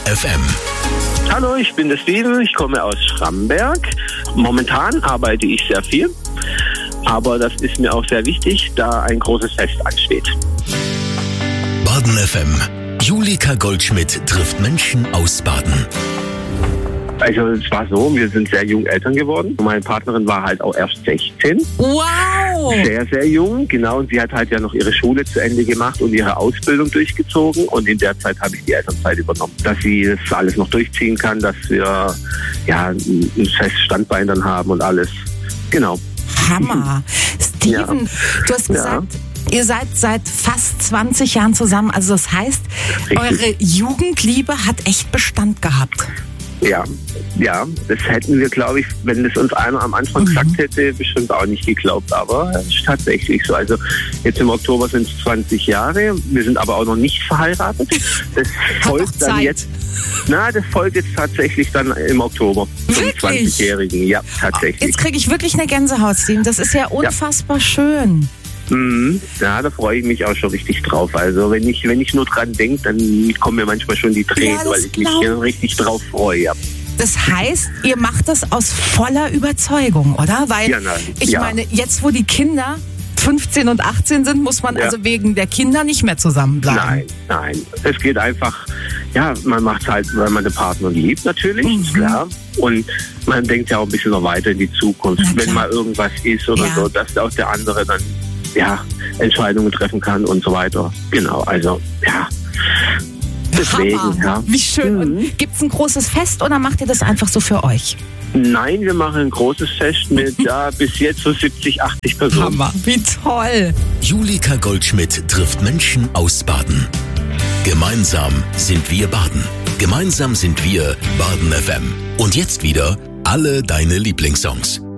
FM. Hallo, ich bin der Steven, ich komme aus Schramberg. Momentan arbeite ich sehr viel, aber das ist mir auch sehr wichtig, da ein großes Fest ansteht. Baden FM. Julika Goldschmidt trifft Menschen aus Baden. Also es war so, wir sind sehr jung Eltern geworden. Meine Partnerin war halt auch erst 16. Wow! Sehr, sehr jung, genau. Und sie hat halt ja noch ihre Schule zu Ende gemacht und ihre Ausbildung durchgezogen. Und in der Zeit habe ich die Elternzeit übernommen. Dass sie das alles noch durchziehen kann, dass wir ja ein festes Standbein dann haben und alles. Genau. Hammer. Steven, du hast gesagt, ihr seid seit fast 20 Jahren zusammen. Also das heißt, eure Jugendliebe hat echt Bestand gehabt. Ja, das hätten wir, glaube ich, wenn das uns einer am Anfang gesagt hätte, bestimmt auch nicht geglaubt. Aber es ist tatsächlich so. Also jetzt im Oktober sind es 20 Jahre. Wir sind aber auch noch nicht verheiratet. Das folgt dann jetzt. Das folgt jetzt tatsächlich dann im Oktober. Zum 20-Jährigen. Ja, tatsächlich. Jetzt kriege ich wirklich eine Gänsehaut, Steven. Das ist ja unfassbar schön. Ja, da freue ich mich auch schon richtig drauf. Also wenn ich nur dran denke, dann kommen mir manchmal schon die Tränen, weil ich mich richtig drauf freue. Ja. Das heißt, ihr macht das aus voller Überzeugung, oder? Weil ich meine, jetzt wo die Kinder 15 und 18 sind, muss man also wegen der Kinder nicht mehr zusammenbleiben. Nein. Es geht einfach, man macht es halt, weil man den Partner liebt natürlich, klar. Und man denkt ja auch ein bisschen noch weiter in die Zukunft. Wenn mal irgendwas ist oder so, dass auch der andere dann Entscheidungen treffen kann und so weiter. Genau, also deswegen, Hammer. Wie schön. Gibt es ein großes Fest oder macht ihr das einfach so für euch? Nein, wir machen ein großes Fest mit bis jetzt so 70, 80 Personen. Hammer, wie toll. Julika Goldschmidt trifft Menschen aus Baden. Gemeinsam sind wir Baden. Gemeinsam sind wir Baden FM. Und jetzt wieder alle deine Lieblingssongs.